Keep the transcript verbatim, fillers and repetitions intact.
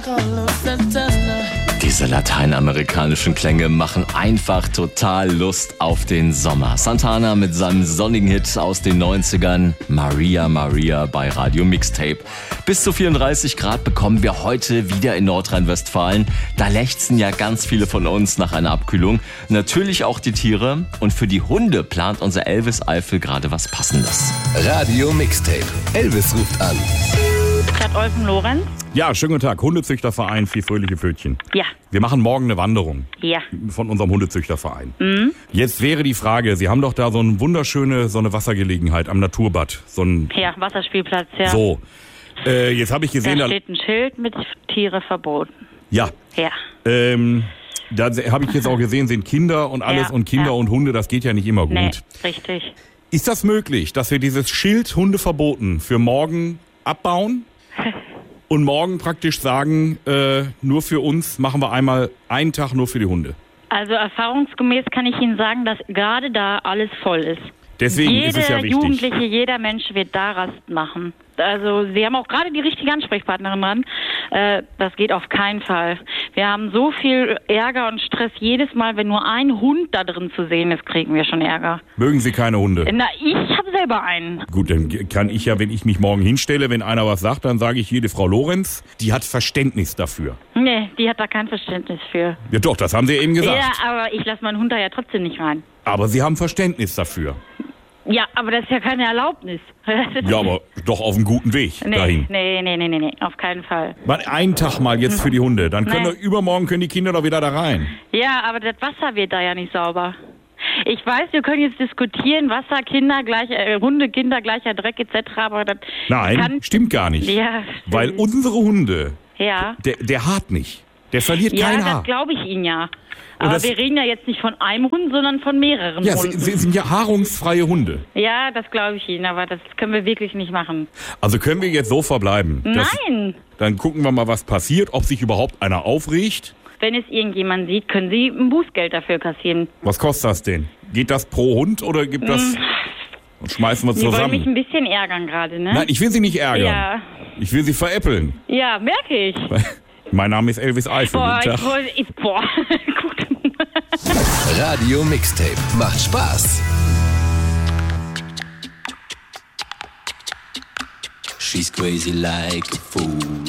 Diese lateinamerikanischen Klänge machen einfach total Lust auf den Sommer. Santana mit seinem sonnigen Hit aus den neunzigern, Maria Maria bei Radio Mixtape. Bis zu vierunddreißig Grad bekommen wir heute wieder in Nordrhein-Westfalen. Da lechzen ja ganz viele von uns nach einer Abkühlung. Natürlich auch die Tiere. Und für die Hunde plant unser Elvis Eifel gerade was Passendes. Radio Mixtape. Elvis ruft an. Stadt Olpen-Lorenz. Ja, schönen guten Tag. Hundezüchterverein Vier fröhliche Pfötchen. Ja. Wir machen morgen eine Wanderung. Ja. Von unserem Hundezüchterverein. Mhm. Jetzt wäre die Frage, Sie haben doch da so eine wunderschöne, so eine Wassergelegenheit am Naturbad. So ein, Ja, Wasserspielplatz, ja. So. Äh, jetzt habe ich gesehen, Da da, steht ein Schild mit Tiere verboten. ja, Ja. ähm, da habe ich jetzt auch gesehen, sind Kinder und alles Ja, und Kinder ja. und Hunde, das geht ja nicht immer gut. Nee, richtig. Ist das möglich, dass wir dieses Schild Hunde verboten für morgen abbauen? Und morgen praktisch sagen, äh, nur für uns machen wir einmal einen Tag nur für die Hunde. Also erfahrungsgemäß kann ich Ihnen sagen, dass gerade da alles voll ist. Deswegen Jeder ist es ja wichtig. Jugendliche, jeder Mensch wird da Rast machen. Also Sie haben auch gerade die richtige Ansprechpartnerin dran. Äh, das geht auf keinen Fall. Wir haben so viel Ärger und Stress jedes Mal, wenn nur ein Hund da drin zu sehen ist, kriegen wir schon Ärger. Mögen Sie keine Hunde? Na, ich habe selber einen. Gut, dann kann ich ja, wenn ich mich morgen hinstelle, wenn einer was sagt, dann sage ich, jede Frau Lorenz, die hat Verständnis dafür. Nee, die hat da kein Verständnis für. Ja doch, das haben Sie eben gesagt. Ja, aber ich lasse meinen Hund da ja trotzdem nicht rein. Aber Sie haben Verständnis dafür. Ja, aber das ist ja keine Erlaubnis. Ja, aber doch auf einem guten Weg nee, dahin. Nee, nee, nee, nee, nee, auf keinen Fall. Mal einen Tag mal jetzt für die Hunde. Dann können Nee. wir, übermorgen können die Kinder doch wieder da rein. Ja, aber das Wasser wird da ja nicht sauber. Ich weiß, wir können jetzt diskutieren, Wasser, Kinder, gleich, äh, Hunde, Kinder, gleicher Dreck et cetera, aber das Nein, kann... stimmt gar nicht. Ja, Weil stimmt. unsere Hunde, Ja, der, der hart nicht. Der verliert ja kein das Haar. glaube ich Ihnen ja. Aber das- wir reden ja jetzt nicht von einem Hund, sondern von mehreren Ja, sie, Hunden. sie sind ja haarungsfreie Hunde. Ja, das glaube ich Ihnen, aber das können wir wirklich nicht machen. Also können wir jetzt so verbleiben. dass- Nein! Dann gucken wir mal, was passiert, ob sich überhaupt einer aufregt. Wenn es irgendjemand sieht, können Sie ein Bußgeld dafür kassieren. Was kostet das denn? Geht das pro Hund oder gibt das... Und schmeißen wir Sie wollen mich zusammen. ein bisschen ärgern gerade, ne? Nein, ich will Sie nicht ärgern. Ja, Ich will Sie veräppeln. ja, merke ich. Mein Name ist Elvis Eifel. Boah, Guten ich Tag. wollte, ich, boah, gut. Radio Mixtape. Macht Spaß. She's crazy like a fool.